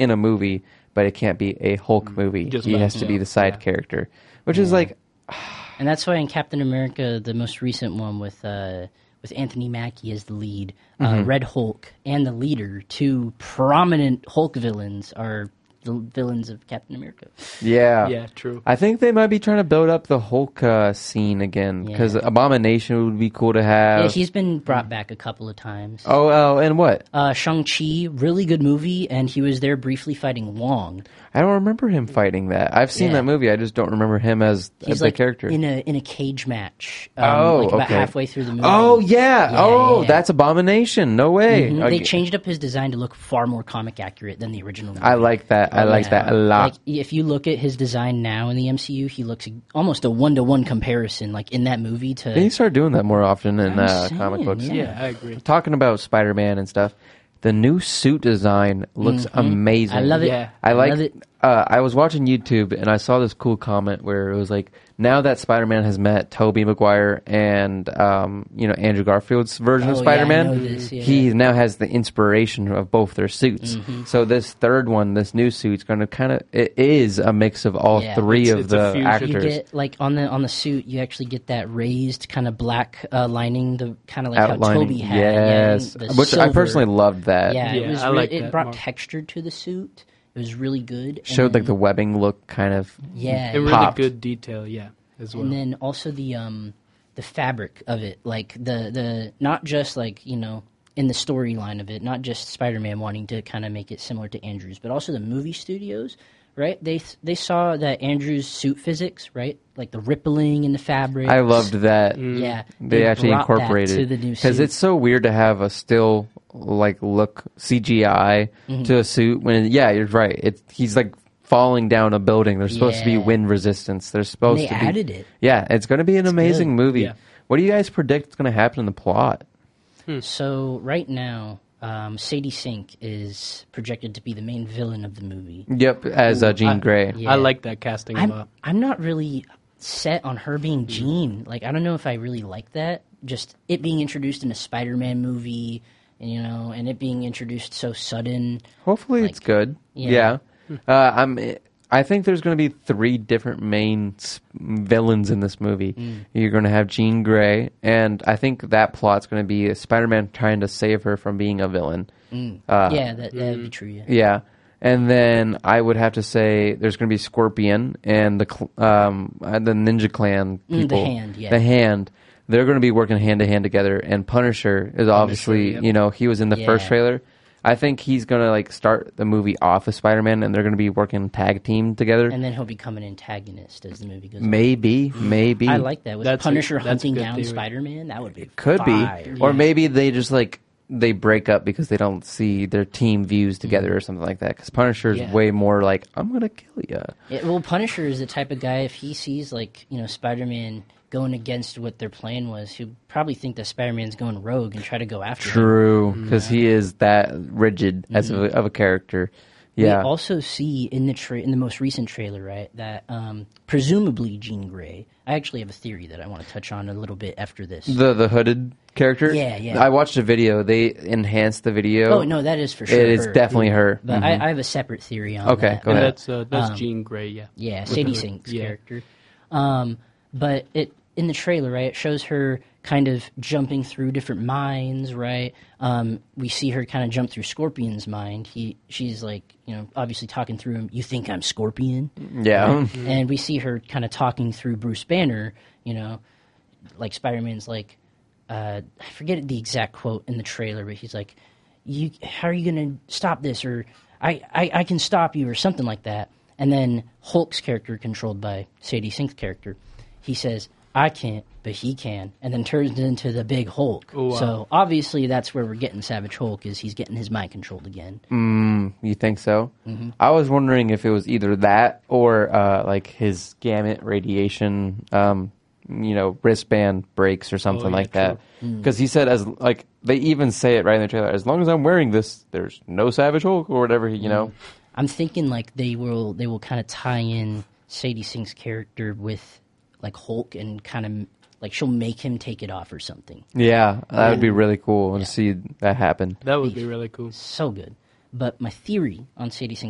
in a movie, but it can't be a Hulk movie. He has to be the side character, which is like... And that's why in Captain America, the most recent one with Anthony Mackie as the lead, Red Hulk and the leader, two prominent Hulk villains, are the villains of Captain America. Yeah, true. I think they might be trying to build up the Hulk scene again, because Abomination would be cool to have. Yeah, he's been brought back a couple of times. Oh, and what? Shang-Chi, really good movie, and he was there briefly fighting Wong. I don't remember him fighting that. I've seen that movie. I just don't remember him as the character. in a cage match. About halfway through the movie. Oh yeah. That's Abomination. No way. Mm-hmm. They changed up his design to look far more comic accurate than the original movie. I like that. I like that a lot. Like, if you look at his design now in the MCU, he looks almost a 1-to-1 comparison, like in that movie. They start doing that more often in comic books. Yeah, I agree. Talking about Spider-Man and stuff. The new suit design looks amazing. I love it. Yeah. I was watching YouTube and I saw this cool comment where it was like, now that Spider-Man has met Tobey Maguire and Andrew Garfield's version of Spider-Man, he now has the inspiration of both their suits. So this third one, this new suit's going to it is a mix of all three of the actors. You get, like, on the suit, you actually get that raised kind of black lining, the kind of like outlining, how Tobey had. Yes, which silver. I personally loved that. Yeah, it brought more. texture to the suit. It was really good. Showed like the webbing look kind of and really popped. good detail, as well. And then also the fabric of it, like the not just like, in the storyline of it, not just Spider-Man wanting to kind of make it similar to Andrew's, but also the movie studios, right? They saw that Andrew's suit physics, right? Like the rippling in the fabric. I loved that. Yeah. They actually incorporated that to the new suit. because it's so weird to have a still like look CGI to a suit when you're right. He's like falling down a building. There's supposed to be wind resistance. There's supposed they to be added it. Yeah, it's going to be an amazing movie. Yeah. What do you guys predict is going to happen in the plot? So right now, Sadie Sink is projected to be the main villain of the movie. Yep, as Jean Grey. Yeah. I like that casting a lot. I'm not really set on her being Jean. Like, I don't know if I really like that. Just it being introduced in a Spider-Man movie, and it being introduced so sudden. Hopefully it's good. Yeah. I think there's going to be 3 different main villains in this movie. You're going to have Jean Grey, and I think that plot's going to be Spider-Man trying to save her from being a villain. That would be true. Yeah. Yeah. And then I would have to say there's going to be Scorpion and the Ninja Clan people. The Hand, yeah. The Hand. They're going to be working hand to hand together. And Punisher is obviously, he was in the first trailer. I think he's going to like start the movie off with Spider-Man, and they're going to be working tag team together. And then he'll become an antagonist as the movie goes on. Maybe. I like that. With Punisher hunting down theory. Spider-Man, that would be Could fire. be. Or maybe they just they break up because they don't see their team views together or something like that. Because Punisher is way more like, I'm going to kill you. Yeah, well, Punisher is the type of guy, if he sees Spider-Man going against what their plan was, he'd probably think that Spider-Man's going rogue and try to go after him. True, because he is that rigid of a character. Yeah. We also see in the most recent trailer, right, that presumably Jean Grey. I actually have a theory that I want to touch on a little bit after this. The hooded character? Yeah. I watched a video. They enhanced the video. Oh, no, that is for sure It is definitely her. But I have a separate theory on that. Okay, go ahead. That's Jean Grey, yeah. Yeah, Sadie Sink's character. But in the trailer, right, it shows her kind of jumping through different minds, right? We see her kind of jump through Scorpion's mind. She's like, obviously talking through him. You think I'm Scorpion? Yeah. Right? And we see her kind of talking through Bruce Banner, like Spider-Man's like, I forget the exact quote in the trailer, but he's like, how are you going to stop this? Or I can stop you or something like that. And then Hulk's character, controlled by Sadie Sink's character, he says, I can't, but he can, and then turns into the big Hulk. Oh, wow. So obviously that's where we're getting Savage Hulk, is he's getting his mind controlled again. You think so? I was wondering if it was either that or like his gamut radiation, wristband breaks or something like that. Because he said, they even say it right in the trailer, as long as I'm wearing this, there's no Savage Hulk or whatever. I'm thinking like they will kind of tie in Sadie Sink's character with like Hulk, and kind of like she'll make him take it off or something. Yeah, that would be really cool to see that happen. That would be really cool. So good. But my theory on Sadie Sink's